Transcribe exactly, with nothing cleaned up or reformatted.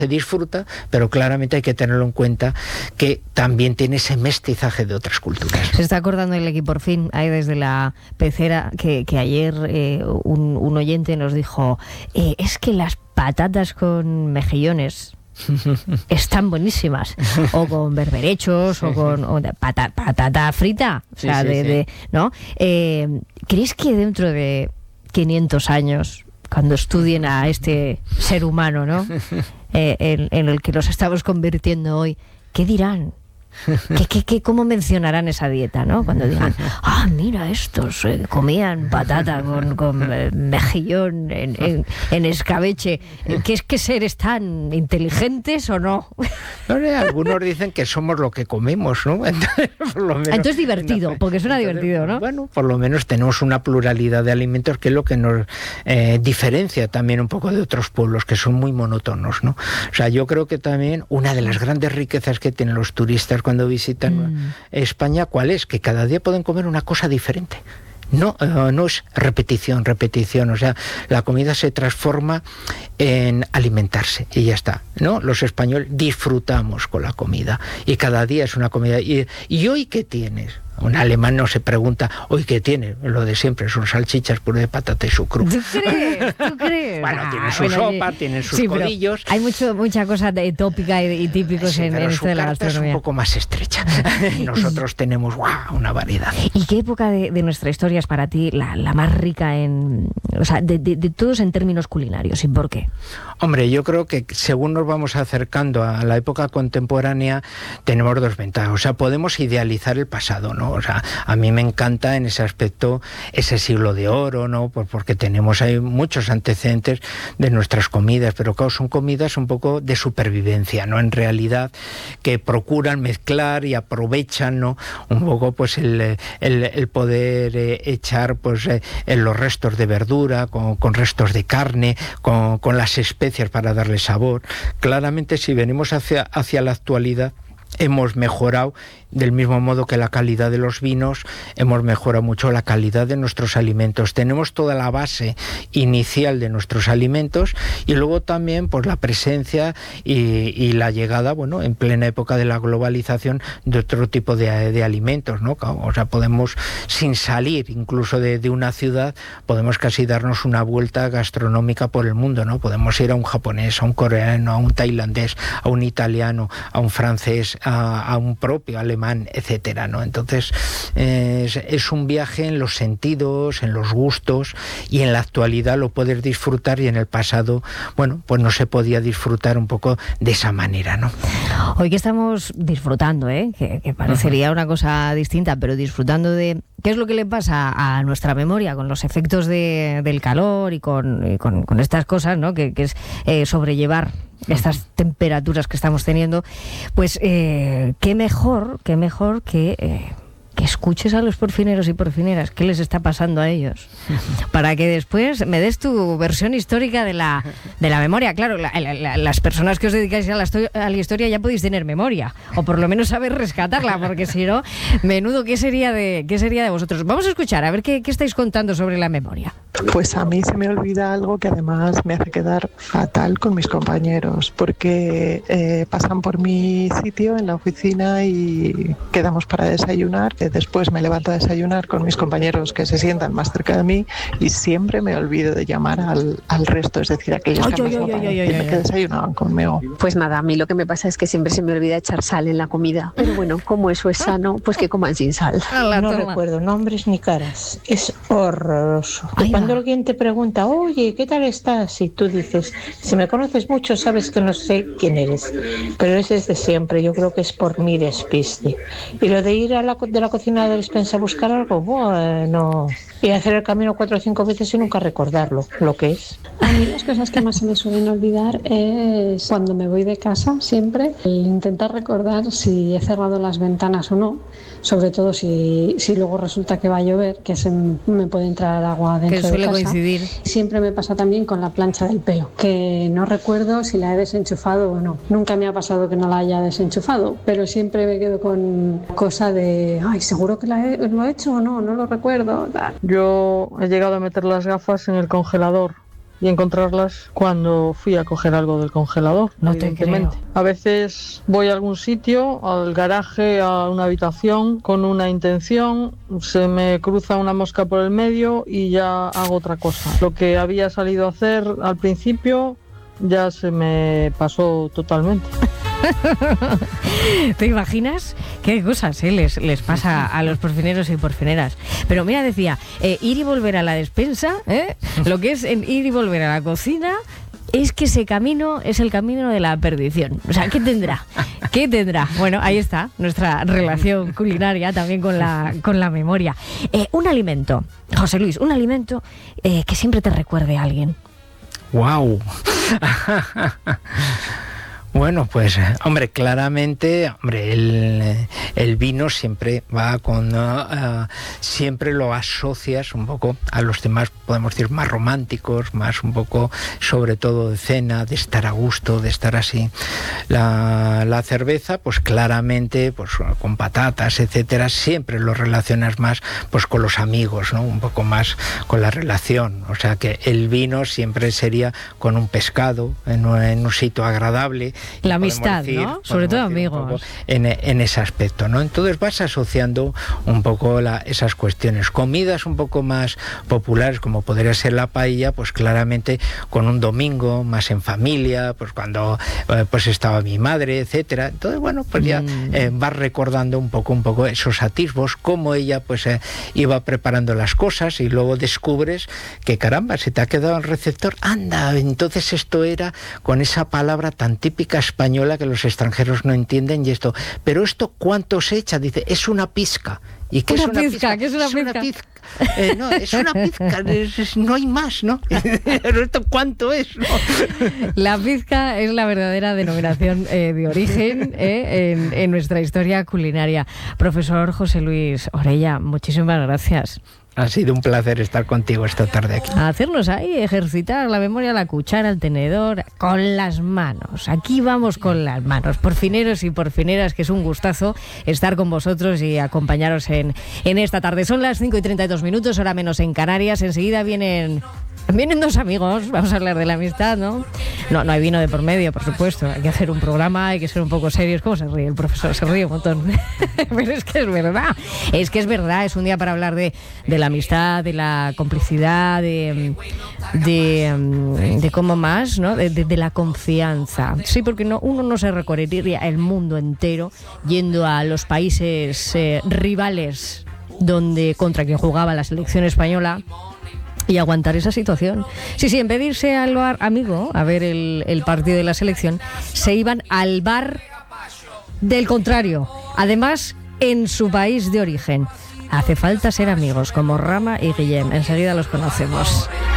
se disfruta, pero claramente hay que tenerlo en cuenta que también tiene ese mestizaje de otras culturas. Se está acordando el equipo por fin, ahí desde la pecera, que, que ayer eh, un, un oyente nos dijo, eh, es que las patatas con mejillones están buenísimas, o con berberechos, sí, o con o pata, patata frita, o sea, sí, sí, de, sí. de, ¿no? Eh, ¿Crees que dentro de quinientos años, cuando estudien a este ser humano, ¿no? Eh, en, en el que nos estamos convirtiendo hoy, ¿qué dirán? ¿Qué, qué, qué, ¿Cómo mencionarán esa dieta, ¿no? Cuando digan, ah, mira, estos eh, comían patata con, con eh, mejillón en, en, en escabeche. ¿Qué es que seres tan inteligentes o no? No, no, algunos dicen que somos lo que comemos, ¿no? Entonces, por lo menos, entonces divertido, no, porque suena entonces, divertido, ¿no? Bueno, por lo menos tenemos una pluralidad de alimentos que es lo que nos eh, diferencia también un poco de otros pueblos que son muy monótonos, ¿no? O sea, yo creo que también una de las grandes riquezas que tienen los turistas cuando visitan mm. España, ¿cuál es? Que cada día pueden comer una cosa diferente. No, uh, no es repetición, repetición, o sea, la comida se transforma en alimentarse y ya está, ¿no? Los españoles disfrutamos con la comida y cada día es una comida. ¿Y, y hoy qué tienes? Un alemán no se pregunta, ¿hoy qué tiene? Lo de siempre, son salchichas, puré de patata y su cruz. ¿Tú crees? ¿Tú crees? Bueno, ah, tienen su bueno, sopa, tienen sus sí, codillos. Hay mucho, mucha cosa de, tópica y, y típicos sí, en, en esto de la gastronomía. Es un poco más estrecha. Nosotros tenemos wow, una variedad. ¿Y qué época de, de nuestra historia es para ti la, la más rica en, o sea, de, de, de todos en términos culinarios? ¿Y por qué? Hombre, yo creo que según nos vamos acercando a la época contemporánea, tenemos dos ventajas. O sea, podemos idealizar el pasado, ¿no? O sea, a mí me encanta en ese aspecto ese siglo de oro, ¿no? Pues porque tenemos ahí muchos antecedentes de nuestras comidas, pero claro, son comidas un poco de supervivencia, ¿no? En realidad, que procuran mezclar y aprovechan, ¿no? Un poco, pues, el, el, el poder eh, echar, pues, eh, en los restos de verdura, con, con restos de carne, con, con las especies para darle sabor. Claramente, si venimos hacia, hacia la actualidad, hemos mejorado, del mismo modo que la calidad de los vinos, hemos mejorado mucho la calidad de nuestros alimentos. Tenemos toda la base inicial de nuestros alimentos y luego también pues la presencia y, y la llegada, bueno, en plena época de la globalización, de otro tipo de, de alimentos, ¿no? O sea, podemos, sin salir incluso de, de una ciudad, podemos casi darnos una vuelta gastronómica por el mundo, ¿no? Podemos ir a un japonés, a un coreano, a un tailandés, a un italiano, a un francés, a, a un propio alemán, etcétera, ¿no? Entonces eh, es, es un viaje en los sentidos, en los gustos, y en la actualidad lo puedes disfrutar y en el pasado, bueno, pues no se podía disfrutar un poco de esa manera, ¿no? Hoy que estamos disfrutando, ¿eh? que, que parecería uh-huh. una cosa distinta, pero disfrutando de qué es lo que le pasa a nuestra memoria con los efectos de, del calor y con, y con, con estas cosas, ¿no? Que, que es eh, sobrellevar estas temperaturas que estamos teniendo, pues eh, qué mejor, qué mejor que, eh, que escuches a los porfineros y porfineras qué les está pasando a ellos, para que después me des tu versión histórica de la, de la memoria. Claro, la, la, la, las personas que os dedicáis a la, a la historia ya podéis tener memoria, o por lo menos saber rescatarla, porque si no, menudo, ¿qué sería de, qué sería de vosotros? Vamos a escuchar, a ver qué, qué estáis contando sobre la memoria. Pues a mí se me olvida algo que además me hace quedar fatal con mis compañeros, porque eh, pasan por mi sitio en la oficina y quedamos para desayunar. Después me levanto a desayunar con mis compañeros que se sientan más cerca de mí y siempre me olvido de llamar al, al resto, es decir, a aquellos ay, que, ay, ay, ay, ay, ay, que desayunaban conmigo. Pues nada, a mí lo que me pasa es que siempre se me olvida echar sal en la comida, pero bueno, como eso es sano, pues que coman sin sal. No recuerdo nombres ni caras, es horroroso. Ay, cuando alguien te pregunta, oye, ¿qué tal estás? Y tú dices, si me conoces mucho, sabes que no sé quién eres. Pero ese es de siempre, yo creo que es por mi despiste. Y lo de ir a la, de la cocina de la despensa a buscar algo, bueno, y hacer el camino cuatro o cinco veces y nunca recordarlo, lo que es. A mí las cosas que más se me suelen olvidar es cuando me voy de casa, siempre, el intentar recordar si he cerrado las ventanas o no, sobre todo si, si luego resulta que va a llover, que se me puede entrar agua dentro de casa. Que suele coincidir. Siempre me pasa también con la plancha del pelo, que no recuerdo si la he desenchufado o no. Nunca me ha pasado que no la haya desenchufado, pero siempre me quedo con cosa de, ay, ¿seguro que la he, lo he hecho o no? No lo recuerdo. Yo he llegado a meter las gafas en el congelador y encontrarlas cuando fui a coger algo del congelador. No te creo. A veces voy a algún sitio, al garaje, a una habitación, con una intención, se me cruza una mosca por el medio y ya hago otra cosa. Lo que había salido a hacer al principio ya se me pasó totalmente. ¿Te imaginas? Qué cosas eh, les, les pasa a los porfineros y porfineras. Pero mira, decía, eh, ir y volver a la despensa, ¿eh? Lo que es en ir y volver a la cocina, es que ese camino es el camino de la perdición. O sea, ¿qué tendrá? ¿Qué tendrá? Bueno, ahí está nuestra relación culinaria también con la, con la memoria. Eh, un alimento, José Luis, un alimento eh, que siempre te recuerde a alguien. ¡Wow! Bueno, pues, hombre, claramente, hombre, el, el vino siempre va con, uh, uh, siempre lo asocias un poco a los temas, podemos decir, más románticos, más un poco, sobre todo de cena, de estar a gusto, de estar así. La, la cerveza, pues claramente, pues con patatas, etcétera, siempre lo relacionas más, pues con los amigos, ¿no? Un poco más con la relación. O sea que el vino siempre sería con un pescado, en un, en un sitio agradable. La amistad, decir, ¿no? Sobre todo amigos. En, en ese aspecto, ¿no? Entonces vas asociando un poco la, esas cuestiones. Comidas un poco más populares, como podría ser la paella, pues claramente con un domingo, más en familia, pues cuando eh, pues estaba mi madre, etcétera. Entonces, bueno, pues ya eh, vas recordando un poco, un poco esos atisbos, cómo ella pues eh, iba preparando las cosas y luego descubres que caramba, se te ha quedado el receptor. Anda, entonces esto era con esa palabra tan típica española que los extranjeros no entienden y esto, pero esto ¿cuánto se echa? Dice, es una pizca. ¿Y qué una es una pizca? pizca? ¿Qué es una es pizca? Una pizca. Eh, no, es una pizca, es, es, no hay más, ¿no? Pero esto ¿cuánto es? ¿No? La pizca es la verdadera denominación eh, de origen eh, en, en nuestra historia culinaria. Profesor José Luis Orella, muchísimas gracias. Ha sido un placer estar contigo esta tarde aquí. A hacernos ahí, ejercitar la memoria, la cuchara, el tenedor, con las manos. Aquí vamos con las manos. Porfineros y porfineras, que es un gustazo estar con vosotros y acompañaros en, en esta tarde. Son las cinco y treinta y dos minutos, hora menos en Canarias. Enseguida vienen... Vienen dos amigos, vamos a hablar de la amistad, ¿no? No, no hay vino de por medio, por supuesto. Hay que hacer un programa, hay que ser un poco serios. ¿Cómo se ríe el profesor? Se ríe un montón. Pero es que es verdad. Es que es verdad. Es un día para hablar de, de la amistad, de la complicidad, de, de, de cómo más, ¿no? De, de, de la confianza. Sí, porque no, uno no se recorrería el mundo entero yendo a los países eh, rivales donde contra quien jugaba la selección española y aguantar esa situación. Sí, sí, en vez de irse al bar amigo a ver el, el partido de la selección, se iban al bar del contrario. Además, en su país de origen. Hace falta ser amigos, como Rama y Guillem. Enseguida los conocemos.